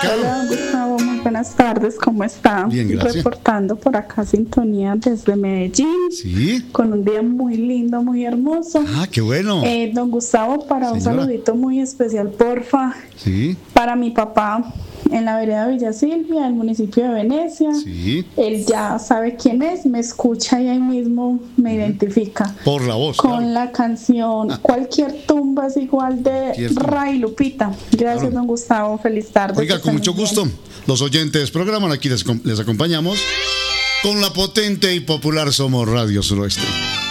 Caro? Hola, Gustavo, muy buenas tardes, ¿cómo está? Bien, gracias. Reportando por acá sintonía desde Medellín. Sí. Con un día muy lindo, muy hermoso. Ah, qué bueno. Don Gustavo, para un Señora. saludito muy especial, porfa, Sí, para mi papá en la vereda Villa Silvia, el municipio de Venecia. sí. Él ya sabe quién es, me escucha y ahí mismo me identifica. Por la voz. Con claro. la canción Cualquier tumba es igual de Cualquier tumba. Ray Lupita. Gracias, Claro. don Gustavo. Feliz tarde. Oiga, que con estén mucho muy bien. gusto. Los oyentes programan, aquí les acompañamos con la potente y popular Somos Radio Suroeste.